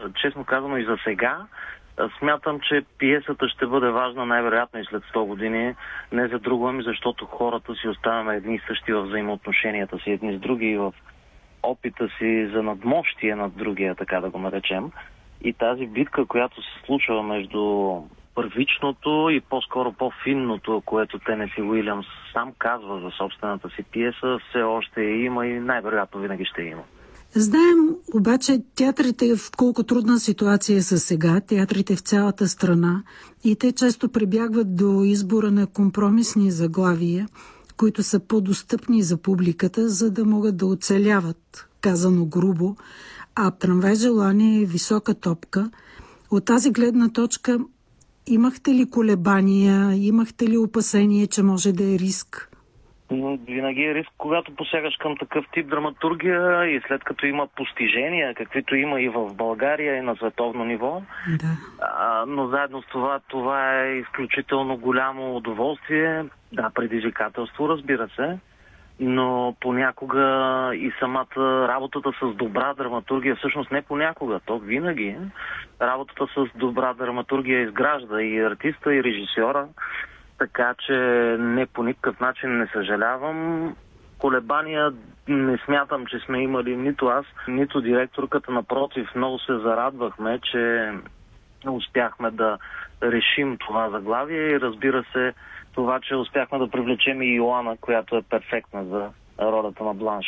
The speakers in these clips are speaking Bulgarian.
честно казано и за сега, смятам, че пиесата ще бъде важна най-вероятно и след 100 години. Не за друго, ами защото хората си оставаме едни и същи в взаимоотношенията си едни с други и в опита си за надмощие над другия, така да го наречем. И тази битка, която се случва между първичното и по-скоро по-финното, което Тенеси Уилямс сам казва за собствената си пиеса, все още има и най-вероятно винаги ще има. Знаем обаче театрите в колко трудна ситуация са сега, театрите в цялата страна, и те често прибягват до избора на компромисни заглавия, които са по-достъпни за публиката, за да могат да оцеляват, казано грубо, а Трамвай желание е висока топка. От тази гледна точка имахте ли колебания, имахте ли опасение, че може да е риск? Винаги е риск, когато посягаш към такъв тип драматургия и след като има постижения, каквито има и в България и на световно ниво. Да. Но заедно с това е изключително голямо удоволствие. Да, предизвикателство, разбира се, но понякога и самата работата с добра драматургия, всъщност не понякога, то винаги работата с добра драматургия изгражда и артиста, и режисьора. Така че не по никакъв начин не съжалявам. Колебания не смятам, че сме имали нито аз, нито директорката. Напротив, много се зарадвахме, че успяхме да решим това заглавие и разбира се това, че успяхме да привлечем и Йоана, която е перфектна за ролята на Бланш.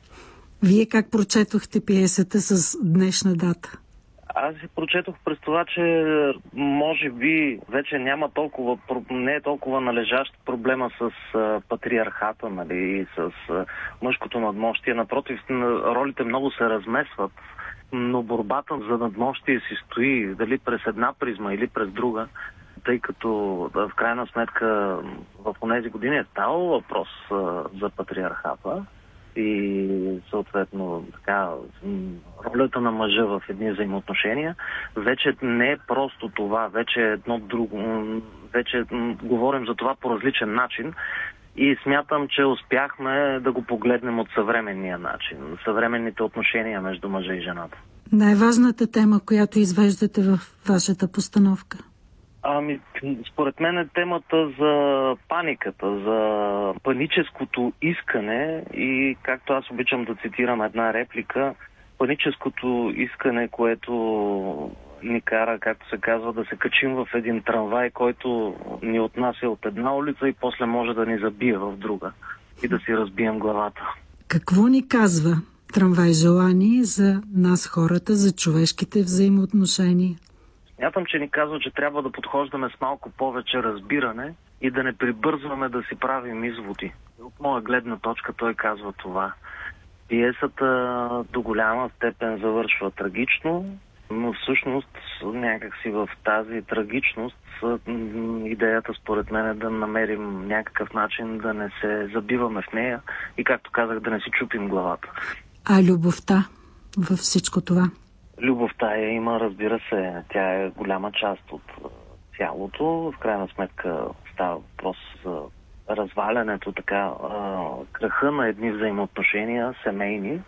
Вие как прочетохте пиесата с днешна дата? Аз си прочетох през това, че може би вече не е толкова належащ проблема с патриархата, нали, и с мъжкото надмощие. Напротив, ролите много се размесват, но борбата за надмощие си стои дали през една призма или през друга, тъй като в крайна сметка в тези години е ставал въпрос за патриархата. И съответно така, ролята на мъжа в едни взаимоотношения вече не е просто това, вече е едно друго, вече говорим за това по различен начин и смятам, че успяхме да го погледнем от съвременния начин, съвременните отношения между мъжа и жената. Най-важната тема, която извеждате в вашата постановка? Според мен е темата за паниката, за паническото искане и, както аз обичам да цитирам една реплика, паническото искане, което ни кара, както се казва, да се качим в един трамвай, който ни отнася от една улица и после може да ни забие в друга и да си разбием главата. Какво ни казва Трамвай желание за нас хората, за човешките взаимоотношения? Смятам, че ни казва, че трябва да подхождаме с малко повече разбиране и да не прибързваме да си правим изводи. От моя гледна точка той казва това. Пиесата до голяма степен завършва трагично, но всъщност някакси в тази трагичност идеята според мен е да намерим някакъв начин да не се забиваме в нея и, както казах, да не си чупим главата. А любовта във всичко това? Любовта има, разбира се, тя е голяма част от цялото. В крайна сметка става въпрос за развалянето, краха на едни взаимоотношения, семейни.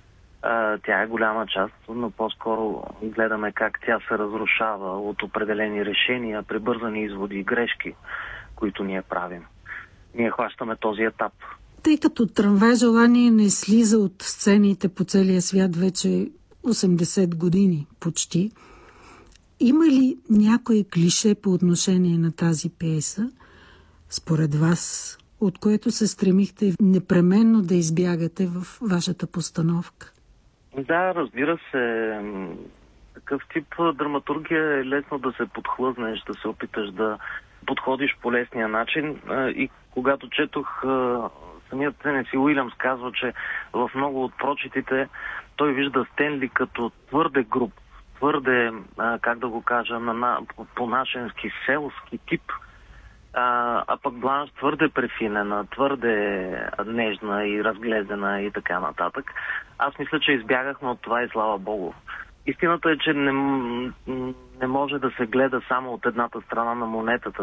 Тя е голяма част, но по-скоро гледаме как тя се разрушава от определени решения, прибързани изводи и грешки, които ние правим. Ние хващаме този етап. Тъй като Трамвай желание не слиза от сцените по целия свят вече 80 години почти, има ли някое клише по отношение на тази пиеса, според вас, от което се стремихте непременно да избягате в вашата постановка? Да, разбира се. Такъв тип драматургия е лесно да се подхлъзнеш, да се опиташ да подходиш по лесния начин. И когато четох, самият Тенеси Уилямс казва, че в много от прочитите той вижда Стенли като твърде груб, твърде, как да го кажа, по-нашенски селски тип, а пък Бланш твърде префинена, твърде нежна и разгледена и така нататък. Аз мисля, че избягахме от това и слава Богу. Истината е, че не може да се гледа само от едната страна на монетата.